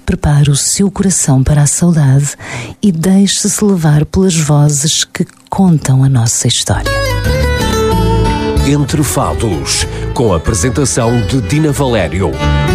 prepare o seu coração para a saudade e deixe-se levar pelas vozes que contam a nossa história. Entre Fados, com a apresentação de Dina Valério.